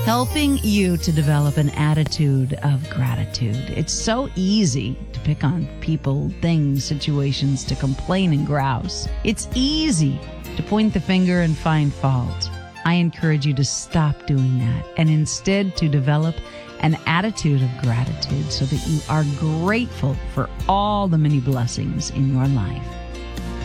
helping you to develop an attitude of gratitude. It's so easy to pick on people, things, situations, to complain and grouse. It's easy to point the finger and find fault. I encourage you to stop doing that and instead to develop an attitude of gratitude so that you are grateful for all the many blessings in your life.